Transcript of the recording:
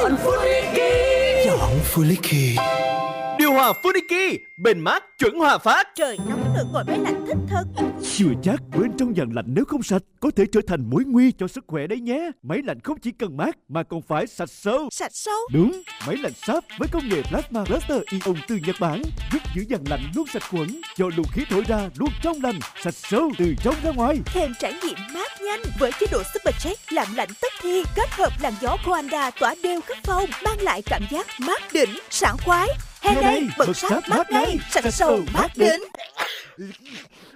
Chọn Funiki. Chọn Funiki. Điều hòa Funiki, bền mát, chuẩn hòa phát. Trời nóng được ngồi máy lạnh thích thật. Chưa chắc bên trong dàn lạnh nếu không sạch có thể trở thành mối nguy cho sức khỏe đấy nhé. Máy lạnh không chỉ cần mát mà còn phải sạch sâu. Sạch sâu? Đúng, máy lạnh Sharp với công nghệ Plasma Cluster Ion từ Nhật Bản giúp giữ dàn lạnh luôn sạch khuẩn, cho luồng khí thổi ra luôn trong lành, sạch sâu từ trong ra ngoài. Thêm trải nghiệm mát nhanh với chế độ Supercheck làm lạnh tức thì, kết hợp làn gió Coanda tỏa đều khắp phòng, mang lại cảm giác mát đỉnh, sảng khoái. Hè này bật Sharp mát ngay, sạch sâu mát đỉnh.